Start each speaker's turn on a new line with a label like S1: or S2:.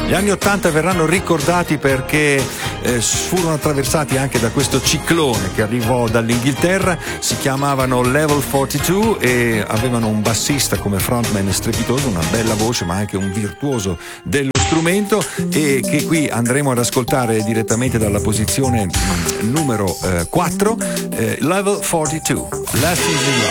S1: Gli anni 80 verranno ricordati perché furono attraversati anche da questo ciclone che arrivò dall'Inghilterra. Si chiamavano Level 42 e avevano un bassista come frontman strepitoso, una bella voce ma anche un virtuoso dello strumento, e che qui andremo ad ascoltare direttamente dalla posizione numero 4, Level 42, Lessons in Love.